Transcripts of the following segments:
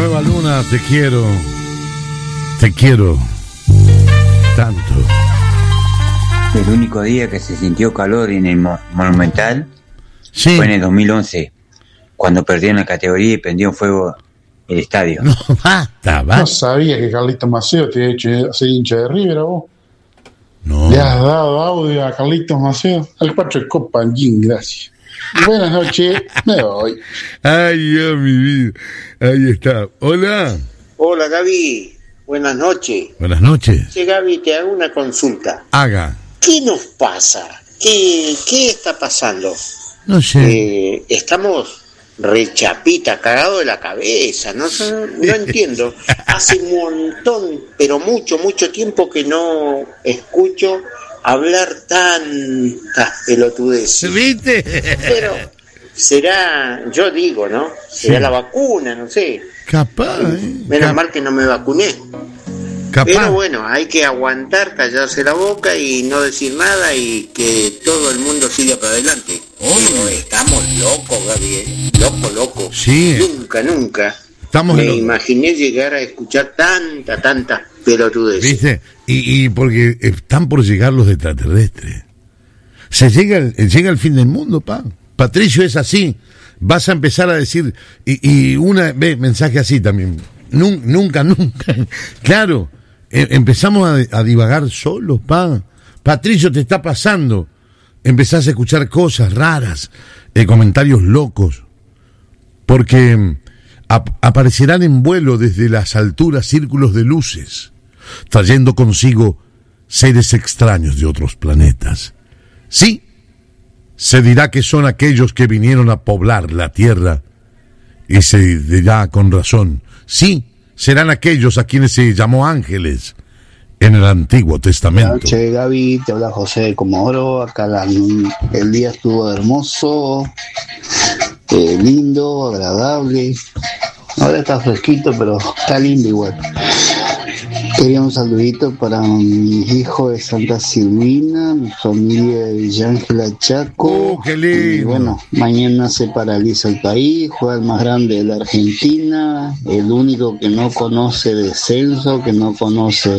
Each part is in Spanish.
nueva luna, te quiero tanto. El único día que se sintió calor en el Monumental Sí. fue en el 2011, cuando perdieron la categoría y prendió en fuego el estadio. No, basta. No sabía que Carlitos Maceo te había hecho ser hincha de River, vos. No. Le has dado audio a Carlitos Maceo. Al 4 de Copa, Jim, gracias. Buenas noches, me voy. Ay, Dios, mi vida. Ahí está. Hola. Hola Gaby, buenas noches. Buenas noches. Che Gaby, te hago una consulta. Haga. ¿Qué nos pasa? ¿Qué está pasando? No sé. Estamos rechapita, cagados de la cabeza, no entiendo. Hace un montón, pero mucho tiempo que no escucho hablar tantas pelotudeces. ¿Viste? Pero será, yo digo, ¿no? Será Sí. la vacuna, no sé. Capaz, Menos mal que no me vacuné. Capaz. Pero bueno, hay que aguantar, callarse la boca y no decir nada y que todo el mundo siga para adelante. Pero estamos locos, Gaby, loco. Sí. Nunca Estamos me en lo- imaginé llegar a escuchar tanta pelotudez. ¿Viste? Y porque están por llegar los extraterrestres. Se llega el fin del mundo, pa. Patricio, es así. Vas a empezar a decir, mensaje así también. Nunca. Claro, empezamos a divagar solos, pa. Patricio, te está pasando. Empezás a escuchar cosas raras, comentarios locos. Porque aparecerán en vuelo desde las alturas círculos de luces, trayendo consigo seres extraños de otros planetas. Sí, se dirá que son aquellos que vinieron a poblar la Tierra, y se dirá con razón, sí, serán aquellos a quienes se llamó ángeles en el Antiguo Testamento. Buenas noches, Gaby, te habla José de Comodoro. Acá el día estuvo hermoso, lindo, agradable. Ahora está fresquito, pero está lindo igual. Quería un saludito para mi hijo de Santa Silvina, mi familia de Villángela Chaco. ¡Qué lindo! Y bueno, mañana se paraliza el país, juega el más grande de la Argentina, el único que no conoce descenso, que no conoce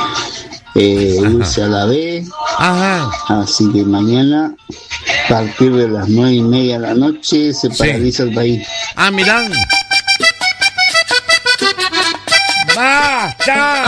irse a la B. Ajá. Así que mañana, a partir de las 9:30 de la noche, se paraliza el país. Ah, mirá. ¡Basta!